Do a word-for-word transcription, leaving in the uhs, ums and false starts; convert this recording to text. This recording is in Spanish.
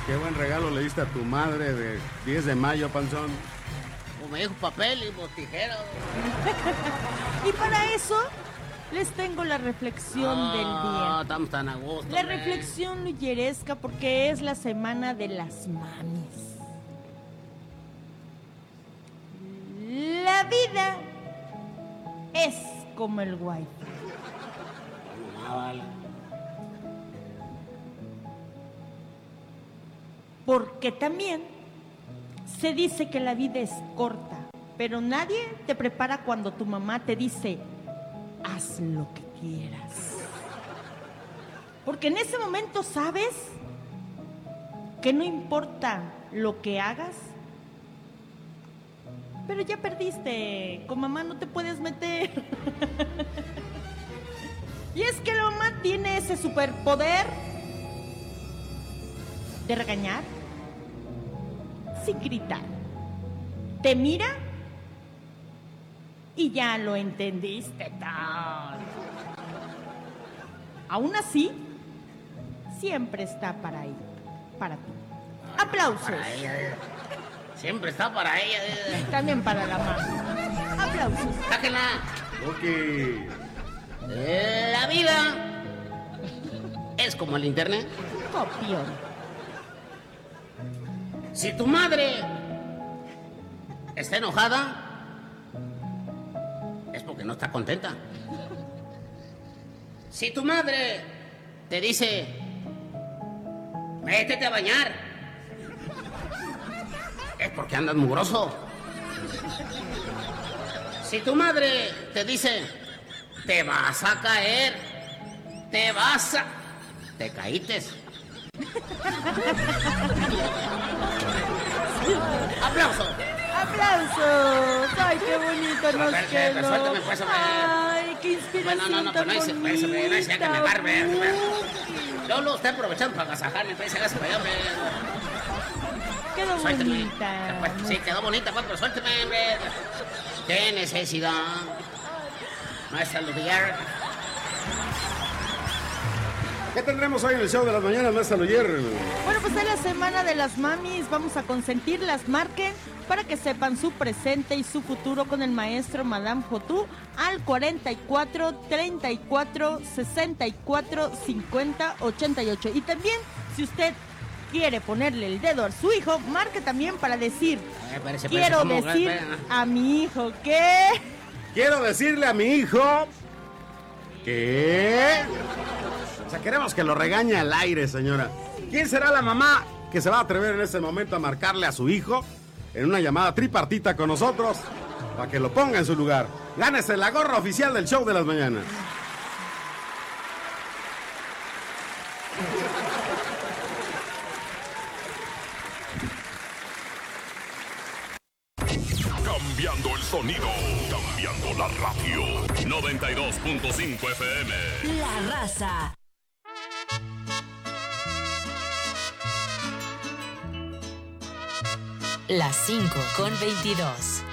Qué buen regalo le diste a tu madre de diez de mayo, panzón. Pues me dijo papel y pues, tijeras. Y para eso les tengo la reflexión No, del día. No, estamos tan a gusto. La man. reflexión luyeresca porque es la semana de las mamis. La vida es como el wifi. Ah, vale. Porque también se dice que la vida es corta, pero nadie te prepara cuando tu mamá te dice, haz lo que quieras. Porque en ese momento sabes que no importa lo que hagas, pero ya perdiste, con mamá no te puedes meter. Y es que la mamá tiene ese superpoder de regañar sin gritar. Te mira y ya lo entendiste todo. Aún así, siempre está para ahí, para ti. Aplausos. Para ella. Siempre está para ella. También para la mamá. Aplausos. Sáquenla. Ok. La vida es como el internet. Copión. Si tu madre está enojada, es porque no está contenta. Si tu madre te dice, métete a bañar, es porque andas mugroso. Si tu madre te dice, te vas a caer, te vas a... Te caítes. ¡Aplauso! ¡Aplausos! ¡Ay, qué bonito nos Pero, quedó! pero, suéltame, pues, hombre. ¡Ay, qué inspiración Bueno, no, no, tan pero no hice, bonita! eso me no hice que me barbe. Yo lo estoy aprovechando para agasajarme, pues, hágase para allá, hombre. Quedó Suélteme. bonita. Pues, sí, quedó bonita, pues, pero suélteme, hombre. ¿Qué necesidad? No es saludar. ¿Qué tendremos hoy en el show de las mañanas, Maestra Luyer? Bueno, pues es la semana de las mamis. Vamos a consentirlas. Marquen para que sepan su presente y su futuro con el maestro Madame Jotú al cuarenta y cuatro, treinta y cuatro, sesenta y cuatro, cincuenta, ochenta y ocho. Y también, si usted quiere ponerle el dedo a su hijo, marque también para decir, Eh, parece, quiero parece, ¿cómo? decir Espera. a mi hijo que... Quiero decirle a mi hijo que... O sea, queremos que lo regañe al aire, señora. ¿Quién será la mamá que se va a atrever en este momento a marcarle a su hijo en una llamada tripartita con nosotros para que lo ponga en su lugar? Gánese la gorra oficial del show de las mañanas. Cambiando el sonido, cambiando la radio. noventa y dos punto cinco F M. La Raza. Las cinco con veintidós.